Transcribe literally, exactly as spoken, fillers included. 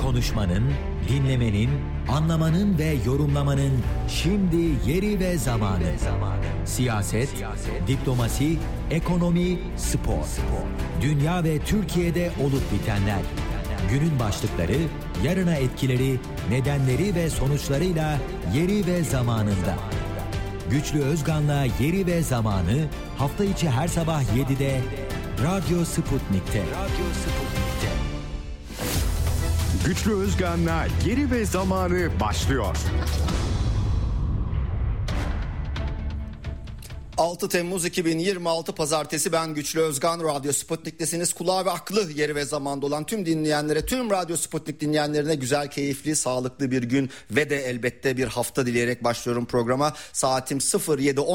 Konuşmanın, dinlemenin, anlamanın ve yorumlamanın şimdi yeri ve zamanı. Siyaset, diplomasi, ekonomi, spor. Dünya ve Türkiye'de olup bitenler. Günün başlıkları, yarına etkileri, nedenleri ve sonuçlarıyla yeri ve zamanında. Güçlü Özgan'la Yeri ve Zamanı hafta içi her sabah yedide Radyo Sputnik'te. Radyo Sputnik'te. Güçlü Özgan'la Yeri ve Zamanı başlıyor. altı Temmuz iki bin yirmi altı Pazartesi, ben Güçlü Özgan. Radyo Sputnik'tesiniz. Kulağı ve aklı yeri ve zamanda olan tüm dinleyenlere, tüm Radyo Sputnik dinleyenlerine güzel, keyifli, sağlıklı bir gün ve de elbette bir hafta dileyerek başlıyorum programa. Saatim sıfır yedi